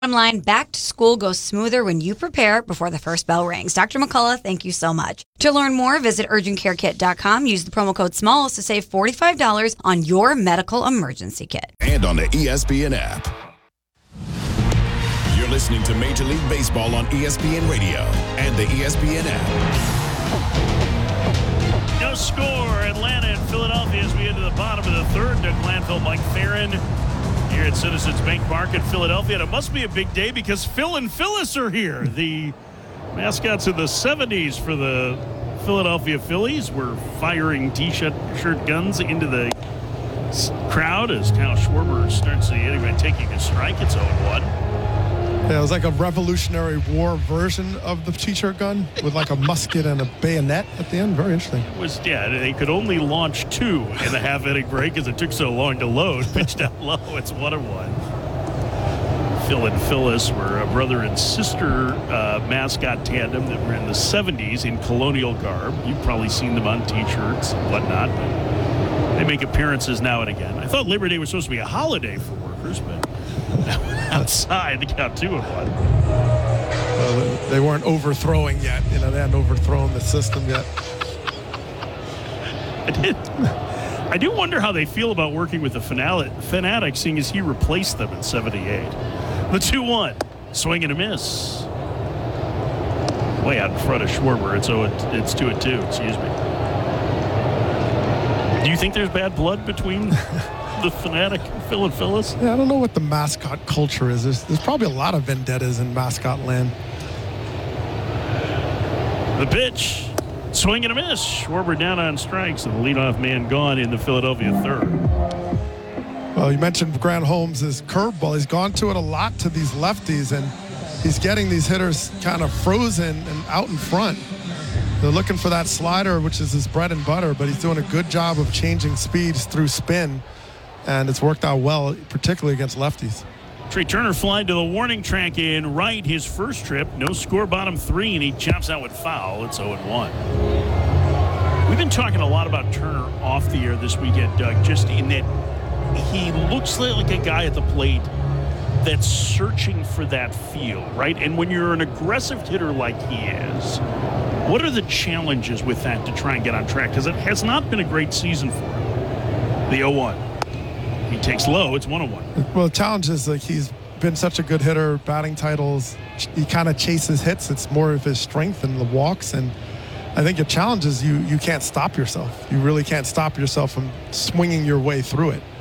Bottom line, back to school goes smoother when you prepare before the first bell rings. Dr. McCullough, thank you so much. To learn more, visit urgentcarekit.com. Use the promo code SMALLS to save $45 on your medical emergency kit. And on the ESPN app. You're listening to Major League Baseball on ESPN Radio and the ESPN app. No score. Atlanta and Philadelphia as we enter the bottom of the third. Doug Glanville, Mike Theron here at Citizens Bank Park in Philadelphia. And it must be a big day because Phil and Phyllis are here. The mascots of the 70s for the Philadelphia Phillies were firing T-shirt guns into the crowd as Kyle Schwarber starts the inning by taking a strike. It's 0-1. Yeah, it was like a Revolutionary War version of the T-shirt gun with like a musket and a bayonet at the end. Very interesting. It was, yeah, they could only launch 2 in the half-inning break because it took so long to load. Pitch down low, it's 1-1. Phil and Phyllis were a brother and sister mascot tandem that were in the 70s in colonial garb. You've probably seen them on T-shirts and whatnot. But they make appearances now and again. I thought Labor Day was supposed to be a holiday for workers, but outside, they got 2-1. Well, they weren't overthrowing yet. They hadn't overthrown the system yet. I do wonder how they feel about working with the Fanatic, seeing as he replaced them in 78. The 2-1. Swing and a miss. Way out in front of Schwarber. It's 2-2, excuse me. Do you think there's bad blood between the Fanatic, Phil and Phyllis? Yeah, I don't know what the mascot culture is. There's probably a lot of vendettas in mascot land. The pitch. Swing and a miss. Schwarber down on strikes and the leadoff man gone in the Philadelphia third. Well, you mentioned Grant Holmes' curveball. He's gone to it a lot to these lefties, and he's getting these hitters kind of frozen and out in front. They're looking for that slider, which is his bread and butter, but he's doing a good job of changing speeds through spin, and it's worked out well, particularly against lefties. Trey Turner flying to the warning track in right his first trip. No score, bottom 3, and he chops out with foul. It's 0-1. We've been talking a lot about Turner off the air this weekend, Doug, just in that he looks like a guy at the plate that's searching for that feel, right? And when you're an aggressive hitter like he is, what are the challenges with that to try and get on track? Because it has not been a great season for him. The 0-1. He takes low. It's 1-1. Well, the challenge is like he's been such a good hitter, batting titles. He kind of chases hits. It's more of his strength and the walks. And I think the challenge is you can't stop yourself. You really can't stop yourself from swinging your way through it.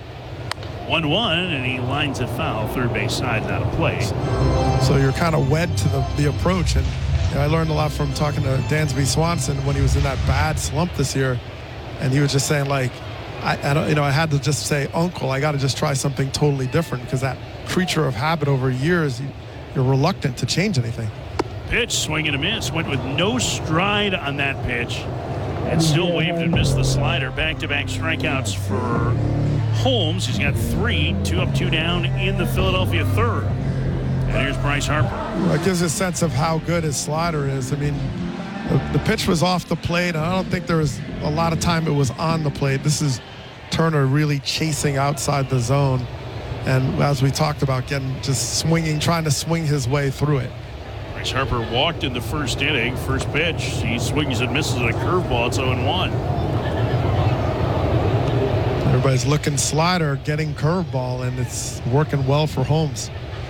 1-1, and he lines it foul. Third base side, not a play. So you're kind of wed to the approach. And I learned a lot from talking to Dansby Swanson when he was in that bad slump this year. And he was just saying, like, I had to just say, Uncle, I got to just try something totally different, because that creature of habit over years, you're reluctant to change anything. Pitch, swing and a miss. Went with no stride on that pitch and still waved and missed the slider. Back-to-back strikeouts for Holmes. He's got 3, 2 up, 2 down in the Philadelphia third. And here's Bryce Harper. Well, it gives a sense of how good his slider is. I mean, the pitch was off the plate, and I don't think there was a lot of time it was on the plate. This is Turner really chasing outside the zone, and as we talked about, trying to swing his way through it. Bryce Harper walked in the first inning. First pitch, he swings and misses at a curveball. It's 0-1. Everybody's looking slider, getting curveball, and it's working well for Holmes.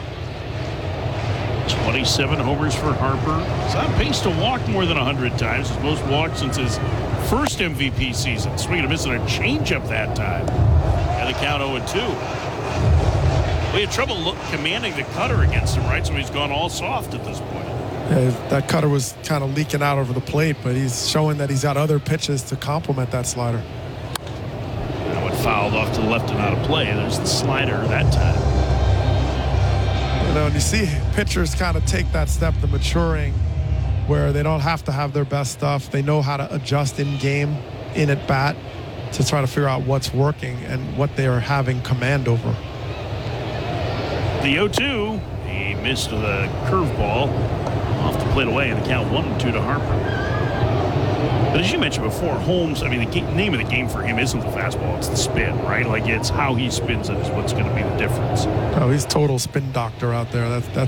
27 homers for Harper. He's on pace to walk more than 100 times. His most walks since his first MVP season. Swinging and missing a changeup that time. And the count 0-2. We had trouble commanding the cutter against him, right? So he's gone all soft at this point. Yeah, that cutter was kind of leaking out over the plate, but he's showing that he's got other pitches to complement that slider. Now it fouled off to the left and out of play. There's the slider that time. And you see pitchers kind of take that step to maturing, where they don't have to have their best stuff. They know how to adjust in game, in at bat, to try to figure out what's working and what they are having command over. The 0-2, he missed the curveball off the plate away, and the count 1-2 to Harper. But as you mentioned before, Holmes, I mean, the name of the game for him isn't the fastball, it's the spin, right? Like, it's how he spins it is what's going to be the difference. Oh, he's total spin doctor out there. That's